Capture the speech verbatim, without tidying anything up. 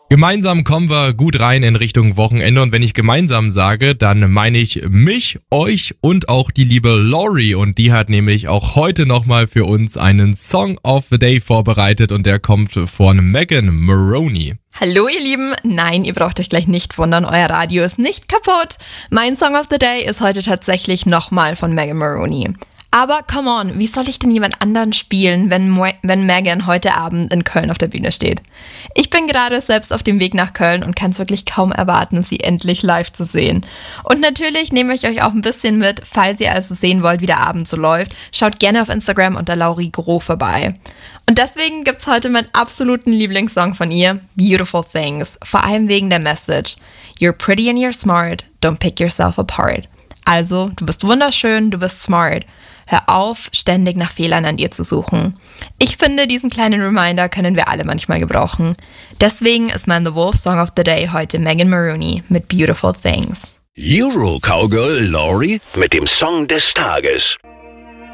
Gemeinsam kommen wir gut rein in Richtung Wochenende und wenn ich gemeinsam sage, dann meine ich mich, euch und auch die liebe Lori und die hat nämlich auch heute nochmal für uns einen Song of the Day vorbereitet und der kommt von Megan Moroney. Hallo ihr Lieben, nein, ihr braucht euch gleich nicht wundern, euer Radio ist nicht kaputt. Mein Song of the Day ist heute tatsächlich nochmal von Megan Moroney. Aber come on, wie soll ich denn jemand anderen spielen, wenn, Mo- wenn Megan heute Abend in Köln auf der Bühne steht? Ich bin gerade selbst auf dem Weg nach Köln und kann es wirklich kaum erwarten, sie endlich live zu sehen. Und natürlich nehme ich euch auch ein bisschen mit, falls ihr also sehen wollt, wie der Abend so läuft. Schaut gerne auf Instagram unter Lauri Groh vorbei. Und deswegen gibt's heute meinen absoluten Lieblingssong von ihr, Beautiful Things. Vor allem wegen der Message. You're pretty and you're smart, don't pick yourself apart. Also, du bist wunderschön, du bist smart. Hör auf, ständig nach Fehlern an dir zu suchen. Ich finde, diesen kleinen Reminder können wir alle manchmal gebrauchen. Deswegen ist mein The Wolf Song of the Day heute Megan Moroney mit Beautiful Things. Euro Cowgirl Lori mit dem Song des Tages.